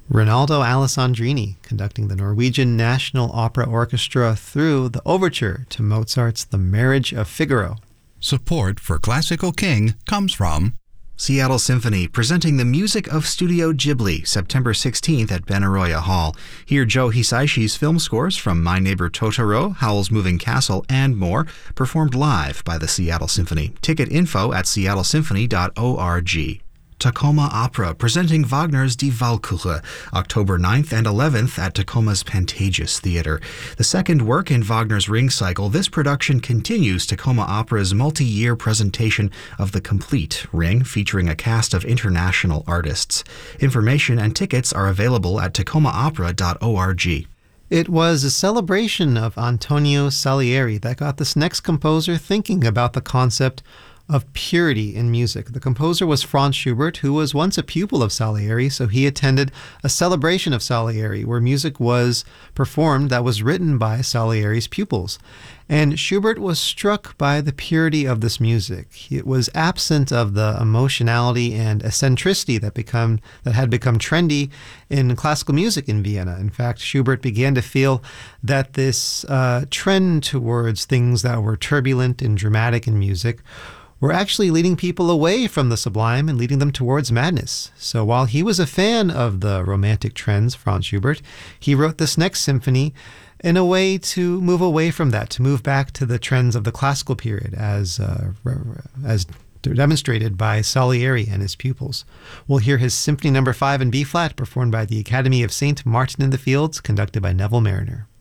Rinaldo Alessandrini conducting the Norwegian National Opera Orchestra through the overture to Mozart's The Marriage of Figaro. Support for Classical King comes from Seattle Symphony, presenting the music of Studio Ghibli, September 16th at Benaroya Hall. Hear Joe Hisaishi's film scores from My Neighbor Totoro, Howl's Moving Castle, and more, performed live by the Seattle Symphony. Ticket info at seattlesymphony.org. Tacoma Opera, presenting Wagner's Die Walküre, October 9th and 11th at Tacoma's Pantages Theater. The second work in Wagner's Ring Cycle, this production continues Tacoma Opera's multi-year presentation of the complete Ring, featuring a cast of international artists. Information and tickets are available at tacomaopera.org. It was a celebration of Antonio Salieri that got this next composer thinking about the concept of purity in music. The composer was Franz Schubert, who was once a pupil of Salieri, so he attended a celebration of Salieri where music was performed that was written by Salieri's pupils. And Schubert was struck by the purity of this music. It was absent of the emotionality and eccentricity that had become trendy in classical music in Vienna. In fact, Schubert began to feel that this trend towards things that were turbulent and dramatic in music were actually leading people away from the sublime and leading them towards madness. So while he was a fan of the romantic trends, Franz Schubert, he wrote this next symphony in a way to move away from that, to move back to the trends of the classical period as demonstrated by Salieri and his pupils. We'll hear his Symphony No. 5 in B-flat, performed by the Academy of St. Martin in the Fields, conducted by Neville Mariner.